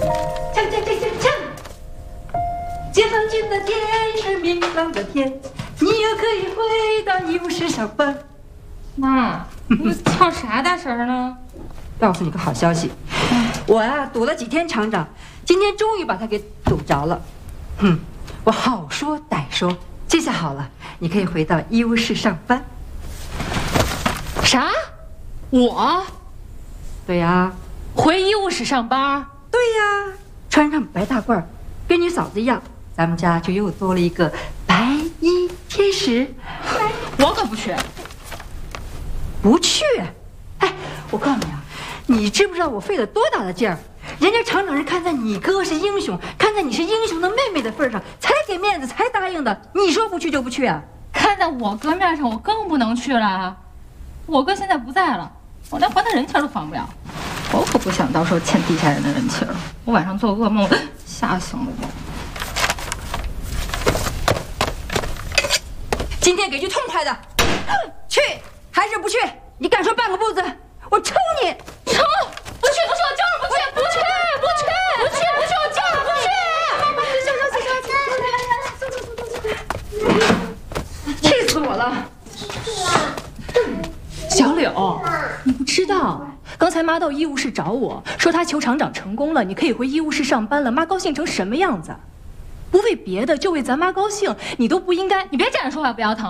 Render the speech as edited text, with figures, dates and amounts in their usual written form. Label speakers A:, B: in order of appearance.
A: 锵锵锵锵锵！解放军的天是明朗的天，你又可以回到医务室上班。
B: 妈，你唱啥大声呢？
A: 告诉你个好消息，我呀堵了几天厂长，今天终于把他给堵着了。我好说歹说，这下好了，你可以回到医务室上班。
B: 啥？我？
A: 对呀，
B: 回医务室上班？
A: 对呀，穿上白大褂，跟你嫂子一样，咱们家就又多了一个白衣天使。
B: 我可不去。
A: 不去？哎，我告诉你啊，你知不知道我费了多大的劲儿？人家厂长是看在你哥是英雄，看在你是英雄的妹妹的份上，才给面子，才答应的。你说不去就不去啊？
B: 看在我哥面上，我更不能去了。我哥现在不在了，我连还他人情都还不了。我可不想到时候欠地下人的人情。我晚上做噩梦，吓醒了我。
A: 今天给句痛快的，去还是不去？你敢说半个不字，我抽你！
B: 抽！不去，我就是不去，不去，我就是不去。
A: 气死我了！
C: 小柳，你不知道，刚才妈到医务室找我说她求厂长成功了，你可以回医务室上班了。妈高兴成什么样子？不为别的，就为咱妈高兴，你都不应该。
B: 你别站着说话不腰疼。